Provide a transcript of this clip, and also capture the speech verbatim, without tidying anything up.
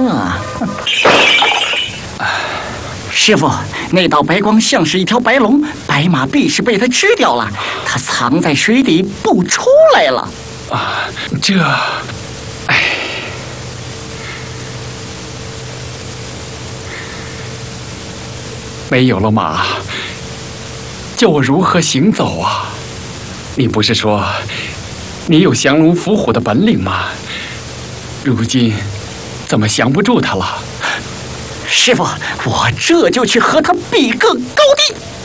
呢。师傅，那道白光像是一条白龙，白马必是被它吃掉了，它藏在水底不出来了。 啊，这，哎，没有了马，叫我如何行走啊？你不是说你有降龙伏虎的本领吗？如今怎么降不住他了？ 师傅，我这就去和他比个高低。